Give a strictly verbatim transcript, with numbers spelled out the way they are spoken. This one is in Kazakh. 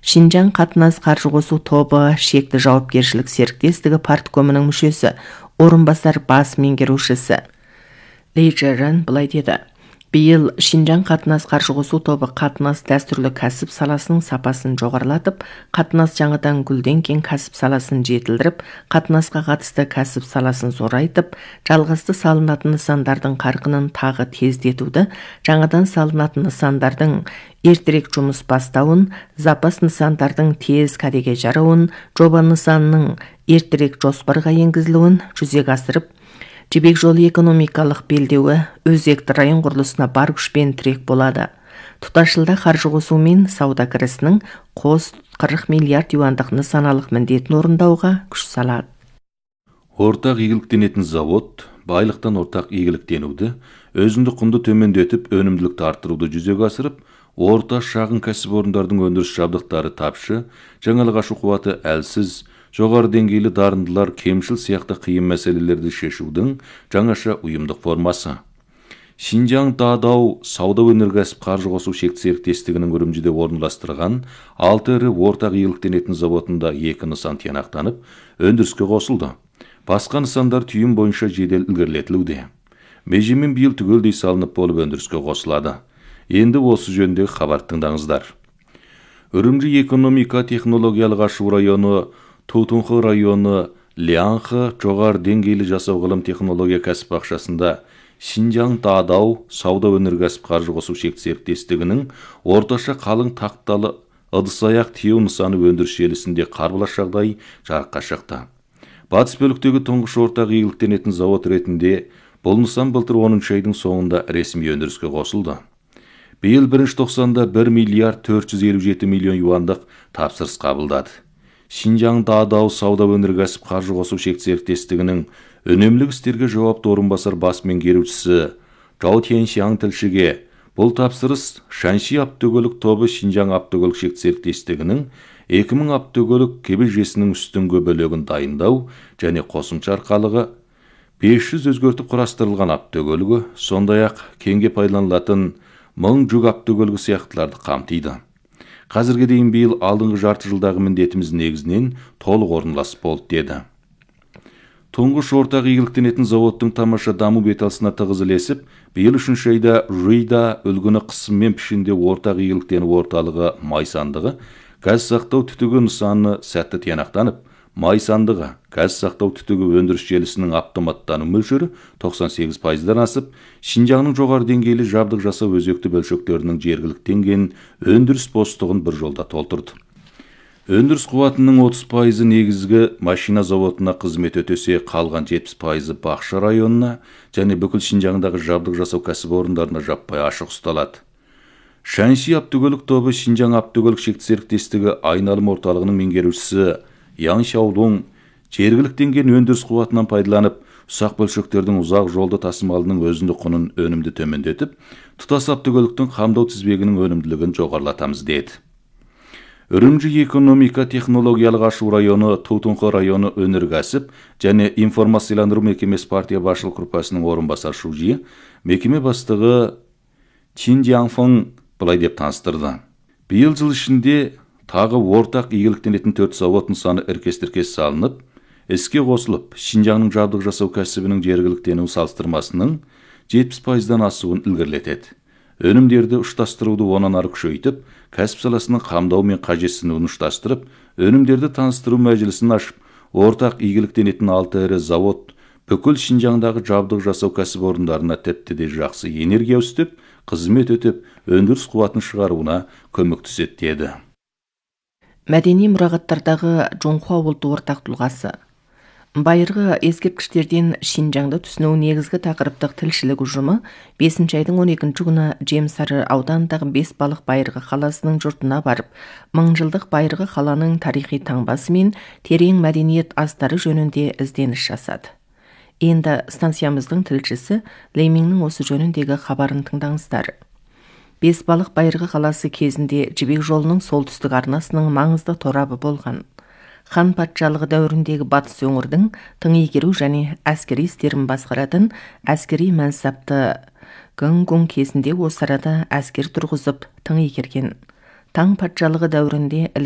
Шинжаң қатынас қаржы қосу тобы шекті жауапкершілік серіктестігі парткомының мүшесі, орынбасар бас меңгерушісі Ли Чжэрэн былай деді. Биыл Шинжаң қатынас қаржы қосу тобы қатынас дәстүрлі кәсіп саласының сапасын жоғарылатып, қатынас жаңадан гүлден кең кәсіп саласын жетілдіріп, қатынасқа қатысты кәсіп саласын зорайтып, жалғасты салынатын нысандардың қарқынын тағы тездетуді, жаңадан салынатын нысандардың ертерек жұмыс бастауын, запас нысандардың тез кәдеге жарауын, жоба нысанының ертерек жоспарға енгізілуін жүзеге асырып, жібек жолы экономикалық белдеуі өзекті район құрылысына бар күшпен тірек болады. Тұташылда қаржы қосу мен сауда кірісінің қос қырық миллиард юандық нысаналық міндетін орындауға күш салады. Ортақ игіліктенетін завод байлықтан ортақ игіліктенуді, өзіндік құнды төмендетіп, өнімділікті арттыруды жүзеге асырып, орта шағын кәсіпорындардың өндіріс жабдықтары тапшы, жаңалық ашу қуаты әлсіз, жоғары деңгейлі дарындылар кемшіл сияқты қиын мәселелерді шешудің жаңаша ұйымдық формасы. Шинжаң Дадау сауда өнеркәсіп қаржы қосу шекті серіктестігінің Үрімжіде орналастырған алты ірі ортақ игіліктенетін заводында екі нысан тиянақтанып, өндіріске қосылды. Басқа нысандар түйін бойынша жедел ілгерілетілуде. Межемен биыл түгелдей салынып болып өндіріске қосылады. Енді осы жөніндегі хабар тыңдаңыздар. Үрімжі экономика технологиялық ашу районы, Тутунхы районы, Лянхы жоғары деңгейлі жасау ғылым технология кәсіп бақшасында Шинжаң Дадау сауда өнеркәсіп қаржы қосу шекті серіктестігінің орташа қалың тақталы ыдыс-аяқ тиеу нысаны өндіріс желісінде қарбалас жағдай жарыққа шықты. Батыс бөліктегі тұңғыш ортақ игіліктенетін завод ретінде бұл нысан былтыр оныншы айдың соңында ресми өндіріске қосылды. Биыл бірінші тоқсанда бір миллиард төрт жүз елу жеті миллион юандық тапсырыс қабылдады. Шинжаң Дадау сауда өнеркәсіп қаржы қосу шекті серіктестігінің үнемлік істерге жауапты орынбасар бас меңгерушісі Жау Тяньшян тілшіге бұл тапсырыс Шанши автокөлік тобы Шинжаң автокөлік шекті серіктестігінің екі мың автокөлік кебежесінің үстіңгі бөлігін дайындау және қосымша арқалығы бес жүз өзгертіп құрастырылған автокөлігі, сондай-ақ кеңге пайдаланылатын мың жүк автокөлігі сияқтыларды қамтиды. Қазірге дейін биыл алдыңғы жарты жылдағы міндетіміз негізінен толық орындалып болды деді. Тұңғыш ортақ игіліктенетін заводтың тамаша даму беталысына тығыз ілесіп, биыл үшінші айда Жуйда үлгіні қысым мен пішінде ортақ игіліктену орталығы май сандығы, газ сақтау түтігі нысаны сәтті тиянақтанып, май сандығы, газ сақтау түтігі өндіріс желісінің автоматтану мөлшері тоқсан сегіз пайыздан асып, Шинжаңның жоғары деңгейлі жабдық жасау өзекті бөлшектерінің жергіліктенген өндіріс постығын бір жолда толтырды. Өндіріс қуатының отыз пайызы негізгі машина заводына қызмет өтесе, қалған жетпіс пайызы Бақша районына және бүкіл Шинжаңдағы жабдық жасау кәсіпорындарына жаппай ашық ұсталады. Шанши автокөлік тобы Шинжаң автокөлік шекті серіктестігі айналым орталығының меңгерушісі Ян Шаудун жергіліктенген өндіріс қуатынан пайдаланып, ұсақ бөлшектердің ұзақ жолды тасымалының өзіндік құнын өнімді төмендетіп, тұтас автокөліктің қамдау тізбегінің өнімділігін жоғарылатамыз деді. Үрімжі экономика технологиялық ашу районы, Тутунхы районы өнеркәсіп және информацияландыру мекемесі партия басшылық группасының орынбасар шужи, мекеме бастығы Чин Яңфың былай деп таныстырды. Биыл жыл ішінде тағы ортақ игіліктенетін төрт завод нысаны іркес-тіркес салынып, іске қосылып, Шинжаңның жабдық жасау кәсібінің жергіліктенуі салыстырмасының жетпіс пайыздан асуын ілгерілетеді. Өнімдерді ұштастыруды онан ары күшейтіп, кәсіп саласының қамдау мен қажетсінуін ұштастырып, өнімдерді таныстыру мәжілісін ашып, ортақ игіліктенетін алты ірі завод бүкіл Шинжаңдағы жабдық жасау кәсіпорындарына тіпті де жақсы энергия үстеп, қызмет өтеп, өндіріс қуатын шығаруына көмектеседі деді. Мәдени мұрағаттардағы Жоңхуа ұлты ортақ тұлғасы. Байырғы ескерткіштерден Шинжаңды түсіну негізгі тақырыптық тілшілік ұжымы бесінші айдың он екінші күні Жемсары ауданындағы Бесбалық Байырғы қаласының жұртына барып, мыңжылдық Байырғы қаланың тарихи таңбасы мен терең мәдениет астары жөнінде ізденіс жасады. Енді станциямыздың тілшісі Лейминнің осы жөніндегі хабарын тыңдаңыздар. Бесбалық Байырғы қаласы кезінде жібек жолының солтүстік арнасының маңызды торабы болған. Хан патшалығы дәуіріндегі батыс өңірдің тың игеру және әскери істерін басқаратын әскери мәнсапты Гыңгун кезінде осы арада әскер тұрғызып тың игерген. Таң патшалығы дәуірінде